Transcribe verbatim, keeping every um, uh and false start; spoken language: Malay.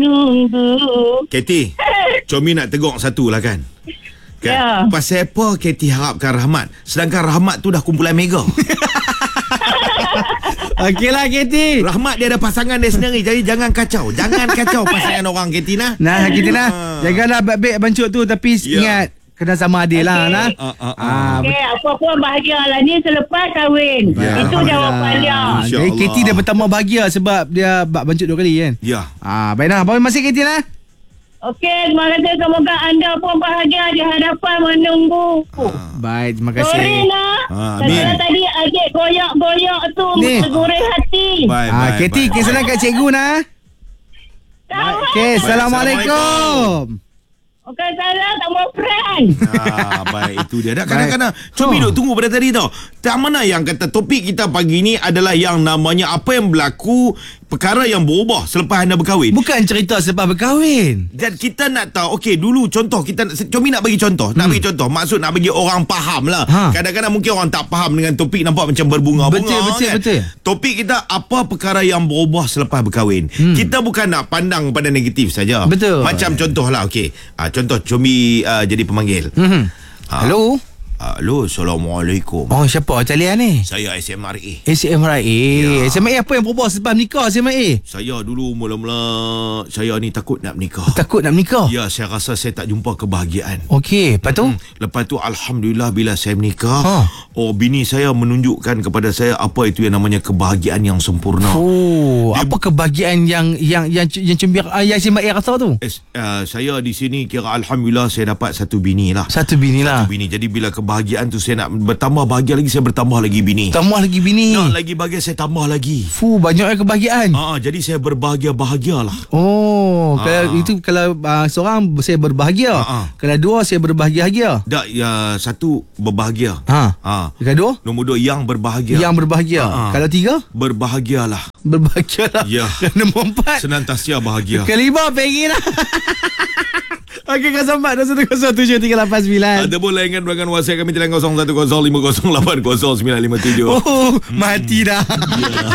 Tunggu. Katie, Comi nak tegur satu lah kan. Kan? Ya. Pasal apa Katie harapkan Rahmat, sedangkan Rahmat tu dah kumpulan mega. Okeylah Katie. Rahmat dia ada pasangan dia sendiri. Jadi jangan kacau. Jangan kacau pasangan orang Katie nah. Nah Katie nah, jagalah baik-baik bancut tu. Tapi Ya. ingat kena sama adil lah Okey. nah. Ah, ah, ah. Ah, Okey, apa pun bahagia lah ni selepas kahwin. Ya. Itu jawapan dia. Insya Jadi Allah. Katie dia bertambah bahagia sebab dia bak bancut dua kali kan. Ya. Ah, baik nah. Apa masih Katie nah? Okey, terima kasih. Semoga anda pun bahagia di hadapan menunggu. Baik, terima kasih. Sorry nak. Ah, Kerana amin. tadi adik goyak-goyak tu Ni. tergurih hati. Baik, Ah, baik, Katie, baik. kisah kat cikgu nah. Sama. Okey, Assalamualaikum. Okey, salah tak mau friend. Ah, baik, itu dia. Dah kadang-kadang Comi duk tunggu pada tadi tau. Tak mana yang kata topik kita pagi ni adalah yang namanya apa yang berlaku, perkara yang berubah selepas anda berkahwin. Bukan cerita selepas berkahwin. Dan kita nak tahu, okey dulu contoh kita, Comi nak bagi contoh, nak bagi contoh, maksud nak bagi orang faham lah. Ha. Kadang-kadang mungkin orang tak faham dengan topik, nampak macam berbunga-bunga. Betul, betul, kan? betul. Topik kita apa perkara yang berubah selepas berkahwin. Hmm. Kita bukan nak pandang pada negatif saja. Betul. Macam contoh lah, okey. Ah, contoh Comi uh, jadi pemanggil. Mhm. Ah. Hello. Ah, Halo, Assalamualaikum. Oh, siapa talian ni? Saya S M R A. S M R A. Ya. S M R A apa yang berubah sebab nikah S M R A? Saya dulu mula-mula saya ni takut nak menikah. Takut nak menikah? Ya, saya rasa saya tak jumpa kebahagiaan. Okey, lepas tu? Hmm. Lepas tu Alhamdulillah bila saya menikah, Ha. oh bini saya menunjukkan kepada saya apa itu yang namanya kebahagiaan yang sempurna. Oh, Dia- apa kebahagiaan yang yang yang yang cembira ah, yang S M R A rasa tu? Es, uh, saya di sini kira Alhamdulillah saya dapat satu bini lah. Satu bini lah. Satu bini. Jadi bila kebahagiaan tu saya nak bertambah bahagia lagi, saya bertambah lagi bini. Tambah lagi bini. Nak lagi bahagia, saya tambah lagi. Fu, banyak kebahagiaan. Ah, jadi saya berbahagia-bahagia lah. Oh, Ah. kalau itu kalau uh, seorang saya berbahagia. Ah, ah. Kalau dua saya berbahagia-bahagia. Tak, ya, satu berbahagia. Ha. Ah. Kalau dua Nombor dua yang berbahagia. yang berbahagia. Ah, ah. Kalau tiga Berbahagialah. berbahagialah. Ya. Nombor empat Senantiasa bahagia. kelima pengen lah. Okey, kosong empat dua satu kosong tujuh tiga lapan sembilan. Ada boleh ingat dengan WhatsApp kami di kosong satu kosong lima kosong lapan kosong sembilan lima tujuh. Oh, mati dah.